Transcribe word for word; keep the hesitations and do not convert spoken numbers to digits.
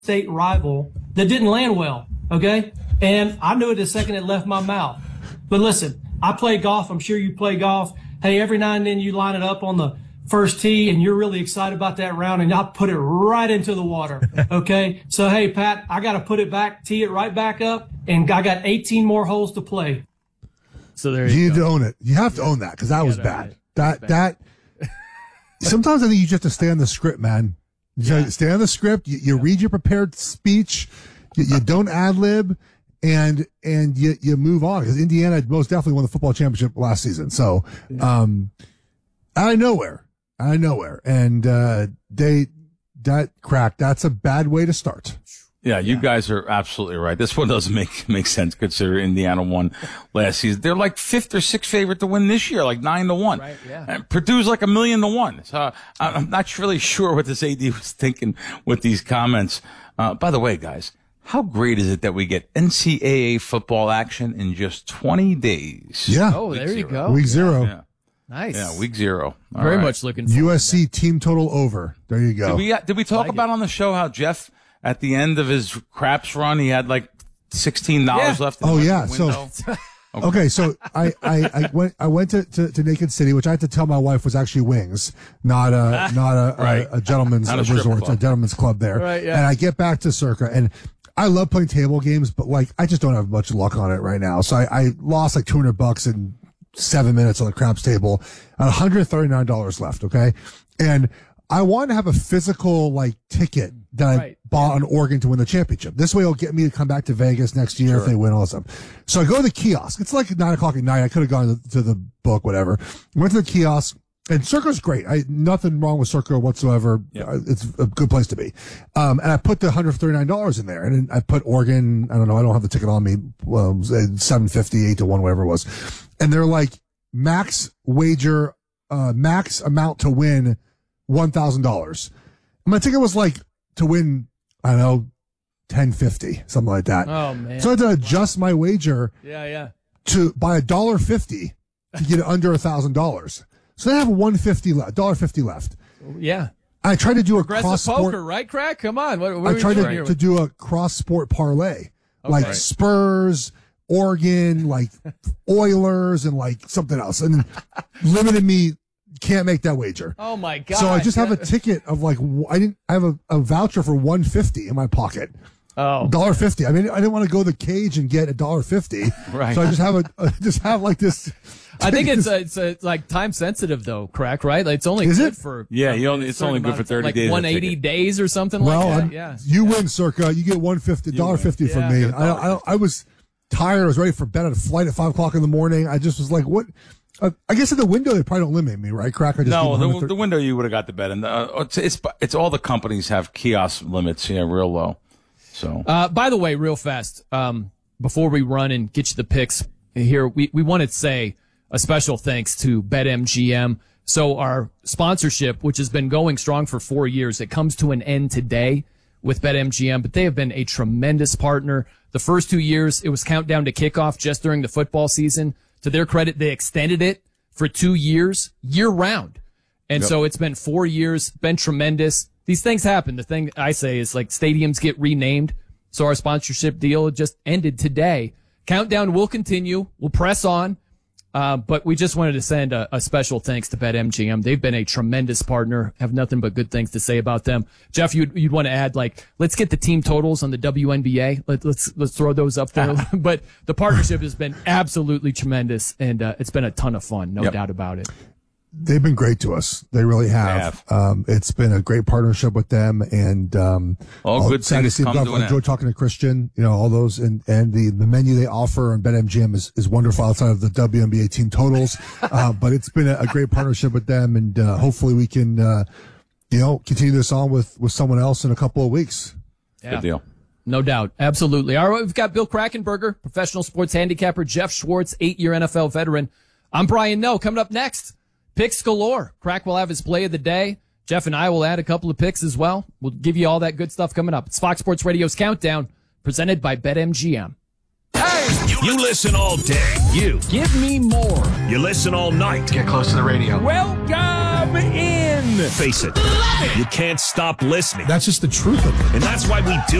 state rival that didn't land well, okay? And I knew it the second it left my mouth. But listen, I play golf. I'm sure you play golf. Hey, every now and then you line it up on the first tee and you're really excited about that round and I put it right into the water, okay? So, hey, Pat, I got to put it back, tee it right back up, and I got eighteen more holes to play. So there you, you need go. to own it. You have to own that because that was bad. That, that, sometimes I think you just have to stay on the script, man. You yeah. stay on the script. You, you yeah. read your prepared speech. You, you don't ad lib, and and you you move on because Indiana most definitely won the football championship last season. So, um, out of nowhere, out of nowhere, and uh, they that crack. That's a bad way to start. Yeah, you yeah. guys are absolutely right. This one doesn't make make sense considering Indiana won last season. They're like fifth or sixth favorite to win this year, like nine to one. Right, yeah. And Purdue's like a million to one. So I'm not really sure what this A D was thinking with these comments. Uh, by the way, guys, how great is it that we get N C double A football action in just twenty days? Yeah. Oh, there you go. Week zero. Yeah. Nice. Yeah, week zero. All Very right. much looking forward U S C to that. team total over. There you go. Did we, did we talk like about it. on the show how Jeff, at the end of his craps run, he had like sixteen dollars Yeah. left in Oh, the yeah. window? So, okay. okay, so I, I, I went I went to, to, to Naked City, which I had to tell my wife was actually wings, not a not a, Right. a, a gentleman's Not a strip resort, club. a gentleman's club there. Right, yeah. And I get back to Circa, and I love playing table games, but like I just don't have much luck on it right now. So I, I lost like two hundred bucks in seven minutes on the craps table, one hundred thirty-nine dollars left. Okay, and I want to have a physical like ticket that I Right. bought yeah. on Oregon to win the championship. This way it'll get me to come back to Vegas next year Sure. if they win all this stuff. So I go to the kiosk. It's like nine o'clock at night. I could have gone to, to the book, whatever. Went to the kiosk, and Circa's great. I, nothing wrong with Circa whatsoever. Yep. Uh, It's a good place to be. Um, and I put the one hundred thirty-nine dollars in there, and then I put Oregon. I don't know. I don't have the ticket on me. Well, it was seven fifty, eight to one, whatever it was. And they're like, max wager, uh, max amount to win one thousand dollars. My ticket was like to win, I don't know, ten fifty, something like that. Oh, man. So I had to adjust my wager Yeah, yeah. to by a dollar fifty to get it under a thousand dollars. So I have one fifty left, dollar fifty left. Yeah. I tried to do a Aggressive cross poker, sport. right, Crack? Come on. What, what I are we tried doing to, here? to do a cross sport parlay, like Okay. Spurs, Oregon, like Oilers, and like something else, and limited me. Can't make that wager. Oh my God. So I just have a ticket of like, I didn't, I have a, a voucher for one fifty in my pocket. Oh. Dollar fifty. I mean, I didn't want to go to the cage and get a dollar fifty. Right. So I just have a, I just have like this. I think it's uh, it's uh, like time sensitive though, Crack, right? Like it's only Is good it? for Yeah, uh, you only- a it's certain only good amount for of time, thirty like days, I one eighty think. days or something Well, like that. I'm- Yeah. you win, Circa. You get one fifty, dollar fifty from Yeah. me. Get I, don't- I, don't- I was tired. I was ready for bed. I had a flight at five o'clock in the morning. I just was like, what? Uh, I guess at the window they probably don't limit me, right? Crack. I just No, give the, one thirty the window you would have got the bet, and uh, it's, it's it's all the companies have kiosk limits, yeah, real low. So, Uh, by the way, real fast, um, before we run and get you the picks here, we, we want to say a special thanks to BetMGM. So our sponsorship, which has been going strong for four years, it comes to an end today with BetMGM, but they have been a tremendous partner. The first two years, it was countdown to kickoff just during the football season. To their credit, they extended it for two years, year round. And Yep. so it's been four years, been tremendous. These things happen. The thing I say is like stadiums get renamed. So our sponsorship deal just ended today. Countdown will continue. We'll press on. Uh, but we just wanted to send a, a special thanks to BetMGM. They've been a tremendous partner. Have nothing but good things to say about them. Jeff, you'd, you'd want to add, like, let's get the team totals on the W N B A. Let, let's let's throw those up there. But the partnership has been absolutely tremendous, and uh, it's been a ton of fun, no Yep. doubt about it. They've been great to us. They really have. They Um, it's been a great partnership with them, and um, All I'll- good sad things see come them. to I an enjoy end. talking to Christian. You know, all those, and and the the menu they offer on BetMGM is is wonderful outside of the W N B A team totals. uh, but it's been a, a great partnership with them, and uh, hopefully we can, uh, you know, continue this on with with someone else in a couple of weeks. Yeah. good deal. No doubt. Absolutely. All right, we've got Bill Krackenberger, professional sports handicapper, Jeff Schwartz, eight-year N F L veteran. I'm Brian Noe. Coming up next, picks galore. Crack will have his play of the day. Jeff and I will add a couple of picks as well. We'll give you all that good stuff coming up. It's Fox Sports Radio's Countdown, presented by BetMGM. Hey! You listen all day. You. Give me more. You listen all night. Get close to the radio. Welcome in. Face it, you can't stop listening. That's just the truth of it. And that's why we do